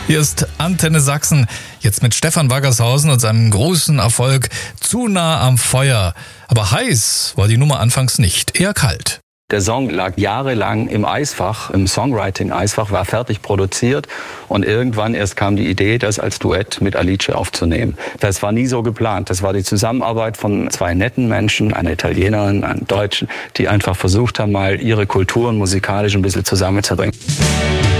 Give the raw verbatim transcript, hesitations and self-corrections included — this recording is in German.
Hier ist Antenne Sachsen, jetzt mit Stefan Waggershausen und seinem großen Erfolg Zu nah am Feuer. Aber heiß war die Nummer anfangs nicht, eher kalt. Der Song lag jahrelang im Eisfach, im Songwriting-Eisfach, war fertig produziert und irgendwann erst kam die Idee, das als Duett mit Alice aufzunehmen. Das war nie so geplant. Das war die Zusammenarbeit von zwei netten Menschen, einer Italienerin, einem Deutschen, die einfach versucht haben, mal ihre Kulturen musikalisch ein bisschen zusammenzubringen.